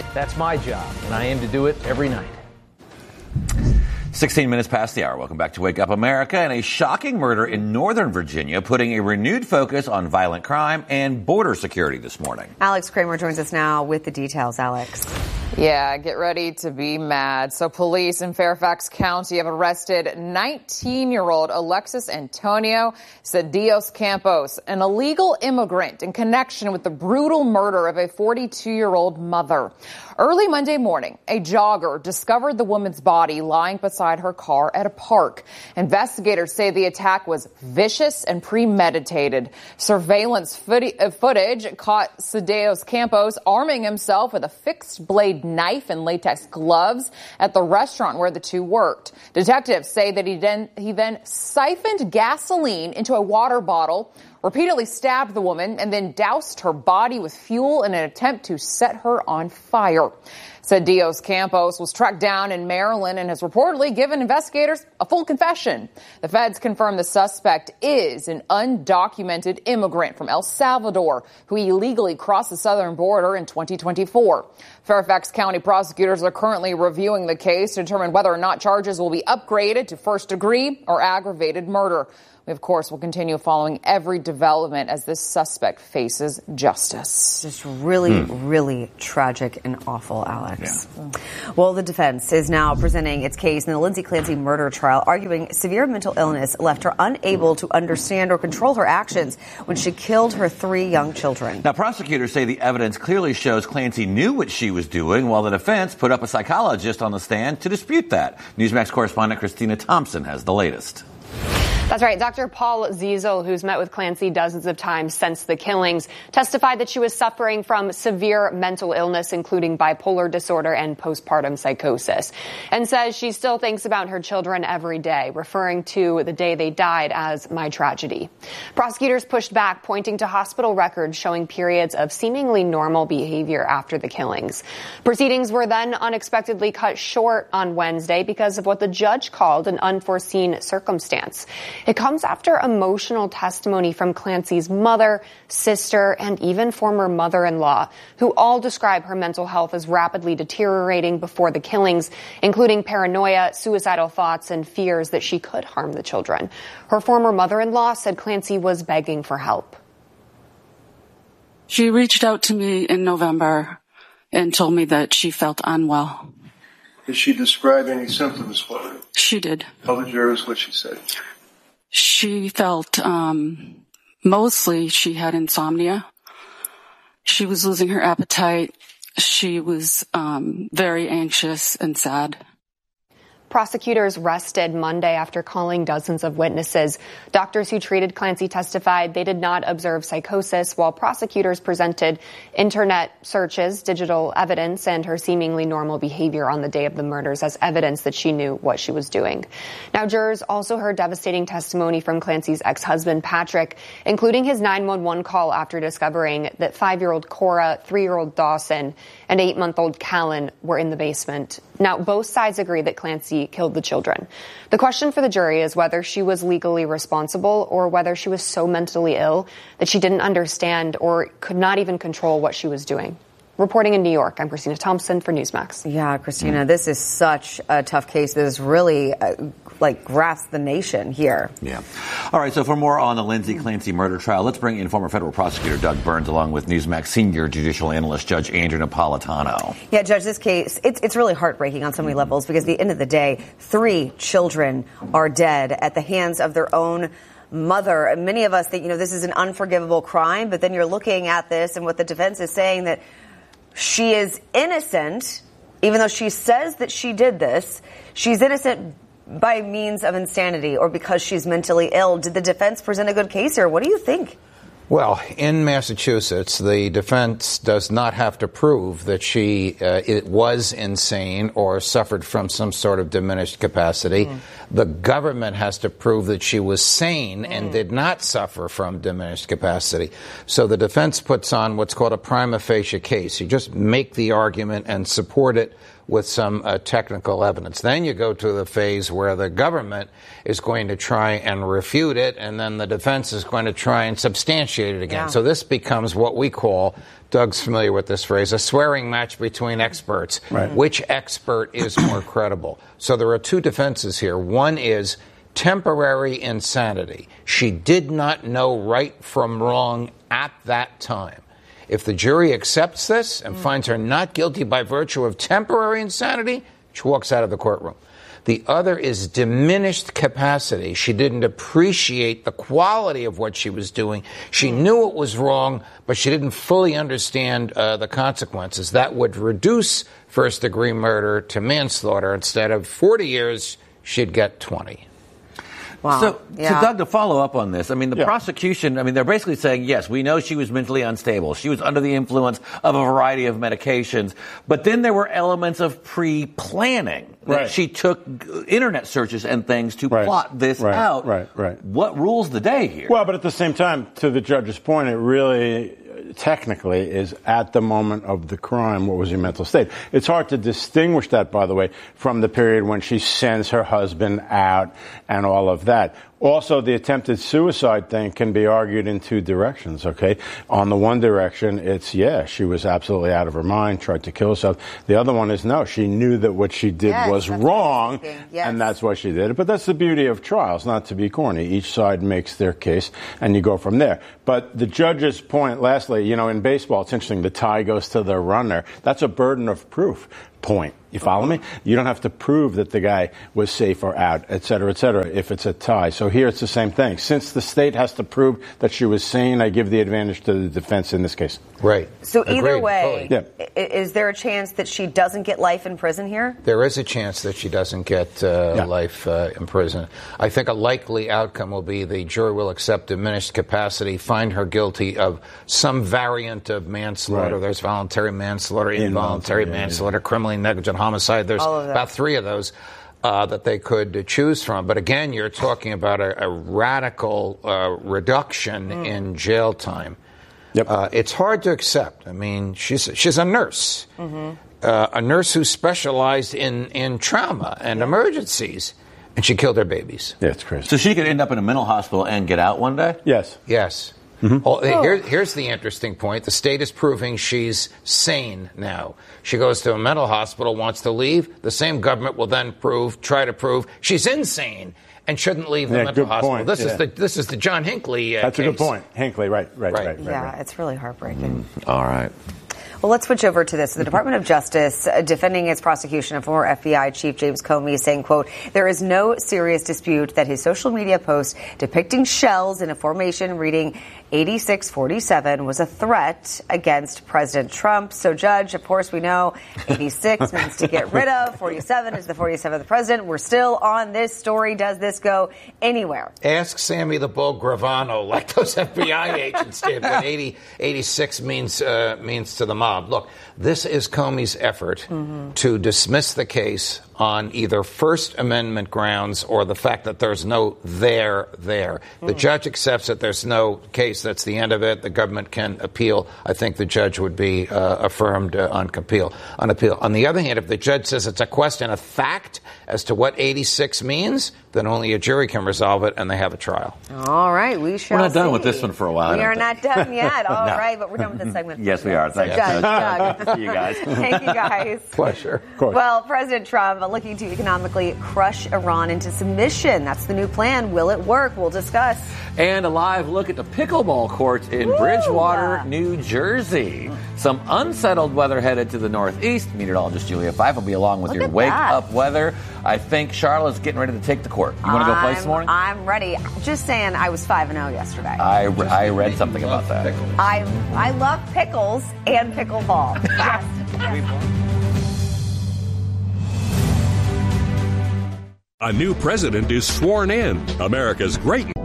That's my job, and I aim to do it every night. 16 minutes past the hour. Welcome back to Wake Up America. And a shocking murder in Northern Virginia, putting a renewed focus on violent crime and border security this morning. Alex Kramer joins us now with the details. Alex. Yeah, get ready to be mad. So police in Fairfax County have arrested 19-year-old Alexis Antonio Cedillos Campos, an illegal immigrant in connection with the brutal murder of a 42-year-old mother. Early Monday morning, a jogger discovered the woman's body lying beside her car at a park. Investigators say the attack was vicious and premeditated. Surveillance footage caught Cedillos Campos arming himself with a fixed-blade knife and latex gloves at the restaurant where the two worked. Detectives say that he then siphoned gasoline into a water bottle, repeatedly stabbed the woman, and then doused her body with fuel in an attempt to set her on fire. Cedillos Campos was tracked down in Maryland and has reportedly given investigators a full confession. The feds confirm the suspect is an undocumented immigrant from El Salvador who illegally crossed the southern border in 2024. Fairfax County prosecutors are currently reviewing the case to determine whether or not charges will be upgraded to first degree or aggravated murder. We, of course, will continue following every development as this suspect faces justice. Just really tragic and awful, Alex. Yeah. Well, the defense is now presenting its case in the Lindsay Clancy murder trial, arguing severe mental illness left her unable to understand or control her actions when she killed her 3 young children. Now, prosecutors say the evidence clearly shows Clancy knew what she was doing, while the defense put up a psychologist on the stand to dispute that. Newsmax correspondent Christina Thompson has the latest. That's right. Dr. Paul Ziesel, who's met with Clancy dozens of times since the killings, testified that she was suffering from severe mental illness, including bipolar disorder and postpartum psychosis, and says she still thinks about her children every day, referring to the day they died as my tragedy. Prosecutors pushed back, pointing to hospital records showing periods of seemingly normal behavior after the killings. Proceedings were then unexpectedly cut short on Wednesday because of what the judge called an unforeseen circumstance. It comes after emotional testimony from Clancy's mother, sister, and even former mother-in-law, who all describe her mental health as rapidly deteriorating before the killings, including paranoia, suicidal thoughts, and fears that she could harm the children. Her former mother-in-law said Clancy was begging for help. She reached out to me in November and told me that she felt unwell. Did she describe any symptoms for you? She did. Tell the jurors what she said. She felt, mostly she had insomnia. She was losing her appetite. She was, very anxious and sad. Prosecutors rested Monday after calling dozens of witnesses. Doctors who treated Clancy testified they did not observe psychosis, while prosecutors presented internet searches, digital evidence, and her seemingly normal behavior on the day of the murders as evidence that she knew what she was doing. Now, jurors also heard devastating testimony from Clancy's ex-husband, Patrick, including his 911 call after discovering that 5-year-old Cora, 3-year-old Dawson, and 8-month-old Callan were in the basement. Now, both sides agree that Clancy killed the children. The question for the jury is whether she was legally responsible or whether she was so mentally ill that she didn't understand or could not even control what she was doing. Reporting in New York, I'm Christina Thompson for Newsmax. Yeah, Christina, this is such a tough case. This is really grasps the nation here. Yeah. All right, so for more on the Lindsay Clancy murder trial, let's bring in former federal prosecutor Doug Burns along with Newsmax senior judicial analyst Judge Andrew Napolitano. Yeah, Judge, this case, it's really heartbreaking on so many levels because at the end of the day, 3 children are dead at the hands of their own mother. And many of us think, this is an unforgivable crime, but then you're looking at this and what the defense is saying that she is innocent, even though she says that she did this. She's innocent by means of insanity or because she's mentally ill. Did the defense present a good case, or what do you think? Well, in Massachusetts, the defense does not have to prove that she was insane or suffered from some sort of diminished capacity. The government has to prove that she was sane and did not suffer from diminished capacity. So the defense puts on what's called a prima facie case. You just make the argument and support it with some technical evidence. Then you go to the phase where the government is going to try and refute it, and then the defense is going to try and substantiate it again. Yeah. So this becomes what we call, Doug's familiar with this phrase, a swearing match between experts. Right. Which expert is more credible? So there are two defenses here. One is temporary insanity. She did not know right from wrong at that time. If the jury accepts this and finds her not guilty by virtue of temporary insanity, she walks out of the courtroom. The other is diminished capacity. She didn't appreciate the quality of what she was doing. She knew it was wrong, but she didn't fully understand the consequences. That would reduce first-degree murder to manslaughter. Instead of 40 years, she'd get 20. Wow. So, Doug, to follow up on this, I mean, the prosecution, I mean, they're basically saying, yes, we know she was mentally unstable. She was under the influence of a variety of medications. But then there were elements of pre-planning. Right. She took internet searches and things to plot this out. Right. What rules the day here? Well, but at the same time, to the judge's point, it really technically is at the moment of the crime, what was your mental state? It's hard to distinguish that, by the way, from the period when she sends her husband out and all of that. Also, the attempted suicide thing can be argued in two directions, okay? On the one direction, it's, she was absolutely out of her mind, tried to kill herself. The other one is, no, she knew that what she did was wrong, and that's why she did it. But that's the beauty of trials, not to be corny. Each side makes their case, and you go from there. But the judge's point, lastly, in baseball, it's interesting, the tie goes to the runner. That's a burden of proof point. You follow me? You don't have to prove that the guy was safe or out, et cetera, if it's a tie. So here it's the same thing. Since the state has to prove that she was sane, I give the advantage to the defense in this case. Right. So either way, is there a chance that she doesn't get life in prison here? There is a chance that she doesn't get life in prison. I think a likely outcome will be the jury will accept diminished capacity, find her guilty of some variant of manslaughter. Right. There's voluntary manslaughter, involuntary manslaughter, criminally negligent homicide. There's about 3 of those that they could choose from. But again, you're talking about a radical reduction in jail time. Yep. It's hard to accept. I mean, she's a nurse, a nurse who specialized in trauma and emergencies, and she killed her babies. Yeah, it's crazy. So she could end up in a mental hospital and get out one day? Yes. Here's the interesting point. The state is proving she's sane now. She goes to a mental hospital, wants to leave. The same government will then try to prove she's insane and shouldn't leave the mental hospital. Point. This is the John Hinckley That's case. a good point. Hinckley, right. It's really heartbreaking. All right. Well, let's switch over to this. The Department of Justice defending its prosecution of former FBI Chief James Comey, saying, quote, there is no serious dispute that his social media post depicting shells in a formation reading 8647 was a threat against President Trump. So, Judge, of course, we know 86 means to get rid of. 47 is the 47th president. We're still on this story. Does this go anywhere? Ask Sammy the Bull Gravano, like those FBI agents did when 86 means to the mob. Look, this is Comey's effort to dismiss the case on either First Amendment grounds or the fact that there's no there. The judge accepts that there's no case. That's the end of it. The government can appeal. I think the judge would be affirmed on appeal. On the other hand, if the judge says it's a question of fact as to what 86 means, then only a jury can resolve it, and they have a trial. All right, we shall We're not done see. with this one for a while. We are not done yet. All right, but we're done with this segment. Yes, we are. Thanks. Doug. Good to see you guys. Thank you, guys. Pleasure. Well, President Trump looking to economically crush Iran into submission. That's the new plan. Will it work? We'll discuss. And a live look at the pickleball courts in Bridgewater, New Jersey. Some unsettled weather headed to the northeast. Meteorologist Julia Fife will be along with your wake-up weather. I think Charlotte's getting ready to take the court. You want to go play this morning? I'm ready. Just saying, I was 5-0 yesterday. I read something about that. I love pickles and pickleball. Yes. A new president is sworn in. America's great